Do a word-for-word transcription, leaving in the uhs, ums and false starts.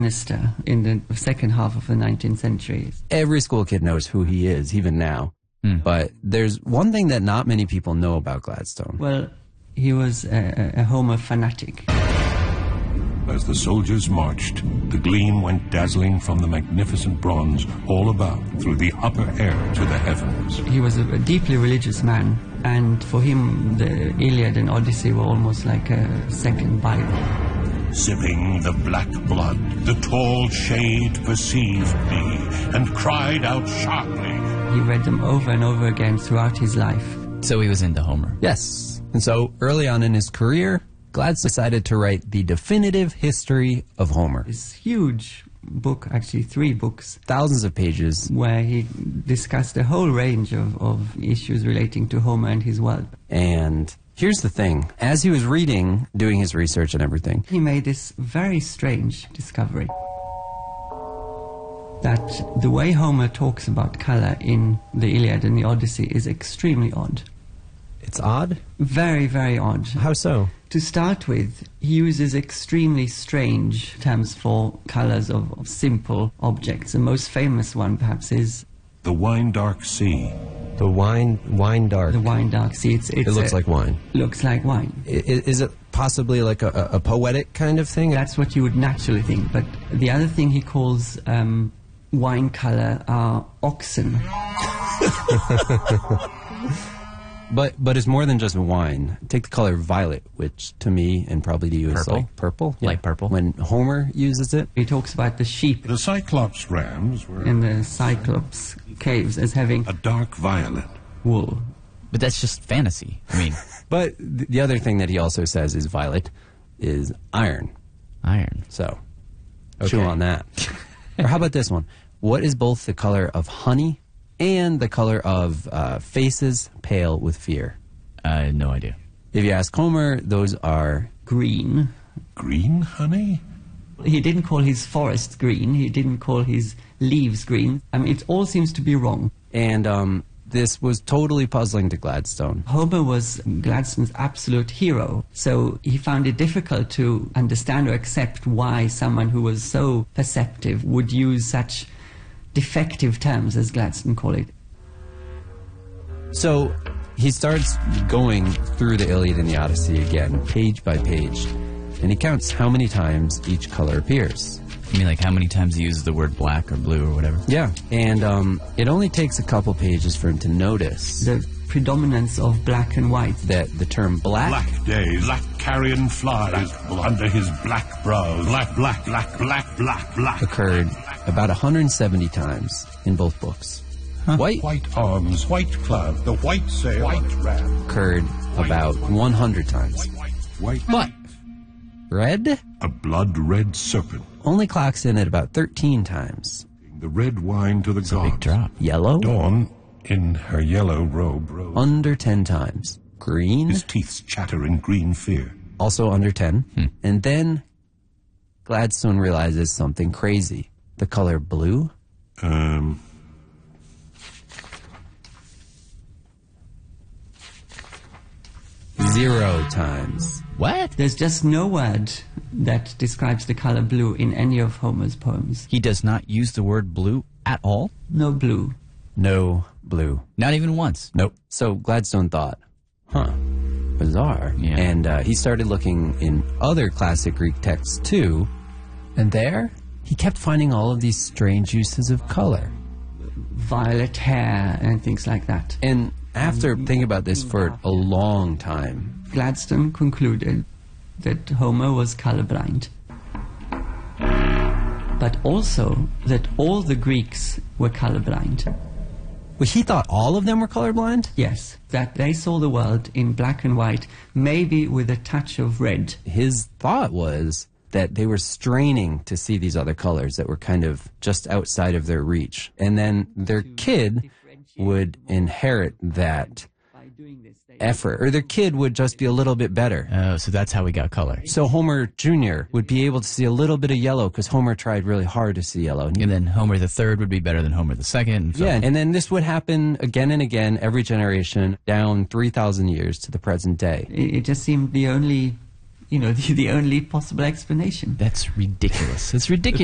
minister in the second half of the nineteenth century. Every school kid knows who he is, even now. Mm. But there's one thing that not many people know about Gladstone. Well, he was a, a Homer fanatic. As the soldiers marched, the gleam went dazzling from the magnificent bronze all about through the upper air to the heavens. He was a, a deeply religious man, and for him the Iliad and Odyssey were almost like a second Bible. Sipping the black blood, the tall shade perceived me and cried out sharply. He read them over and over again throughout his life. So he was into Homer. Yes. And so early on in his career, Gladstone decided to write the definitive history of Homer. This huge book, actually three books. Thousands of pages. Where he discussed a whole range of, of issues relating to Homer and his world. And here's the thing. As he was reading, doing his research and everything, he made this very strange discovery. That the way Homer talks about color in the Iliad and the Odyssey is extremely odd. It's odd? Very, very odd. How so? To start with, he uses extremely strange terms for colors of, of simple objects. The most famous one, perhaps, is... the wine-dark sea. The wine, wine dark. The wine-dark sea. It's, it's it looks a, like wine. Looks like wine. I, is it possibly like a, a poetic kind of thing? That's what you would naturally think. But the other thing he calls um, wine color are oxen. But but it's more than just wine. Take the color violet, which to me, and probably to you is purple. Purple? Yeah. Light purple. When Homer uses it. He talks about the sheep. The Cyclops rams were... in the Cyclops caves as having... a dark violet. Wool. But that's just fantasy. I mean... But th the other thing that he also says is violet is iron. Iron. So, okay. Chew on that. Or how about this one? What is both the color of honey and the color of uh, faces pale with fear? I have no idea. If you ask Homer, those are... green. Green honey? He didn't call his forests green. He didn't call his leaves green. I mean, it all seems to be wrong. And um, this was totally puzzling to Gladstone. Homer was Gladstone's absolute hero. So he found it difficult to understand or accept why someone who was so perceptive would use such defective terms, as Gladstone called it. So he starts going through the Iliad and the Odyssey again, page by page, and he counts how many times each color appears. You mean like how many times he uses the word black or blue or whatever? Yeah, and um, it only takes a couple pages for him to notice the predominance of black and white. That the term black... Black days, black carrion flies under his black brows. Black, black, black, black, black, black. Occurred about one hundred seventy times in both books. Huh. White, white arms, white cloud, the white sail, white ram. Occurred about one hundred times. White, white, but red? A blood-red serpent. Only clocks in at about thirteen times. The red wine to the It's gods. a big drop. Yellow? Dawn, in her yellow robe, rose. Under ten times. Green? His teeth chatter in green fear. Also under ten. Hmm. And then Gladstone realizes something crazy. The color blue? Um... Zero times. What? There's just no word that describes the color blue in any of Homer's poems. He does not use the word blue at all? No blue. No blue. Not even once? Nope. So Gladstone thought, huh, bizarre. Yeah. And uh, he started looking in other classic Greek texts too, and there he kept finding all of these strange uses of color. Violet hair and things like that. And after thinking about this for a long time, Gladstone concluded that Homer was colorblind, but also that all the Greeks were colorblind. well, he thought all of them were colorblind? Yes, that they saw the world in black and white, maybe with a touch of red. His thought was that they were straining to see these other colors that were kind of just outside of their reach. And then their kid would inherit that effort, or their kid would just be a little bit better. Oh, so that's how we got color. So Homer Junior would be able to see a little bit of yellow because Homer tried really hard to see yellow. And then Homer the third would be better than Homer the second. And so yeah, and then this would happen again and again, every generation, down three thousand years to the present day. It, it just seemed the only, you know, the, the only possible explanation. That's ridiculous. It's ridiculous.